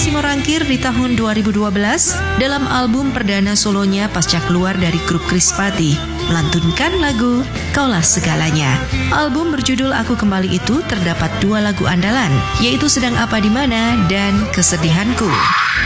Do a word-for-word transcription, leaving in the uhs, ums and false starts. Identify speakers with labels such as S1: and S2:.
S1: masih merangkir di tahun dua ribu dua belas dalam album perdana solonya pasca keluar dari grup Krispati, melantunkan lagu Kaulah Segalanya. Album berjudul Aku Kembali itu terdapat dua lagu andalan, yaitu Sedang Apa di Mana dan Kesedihanku.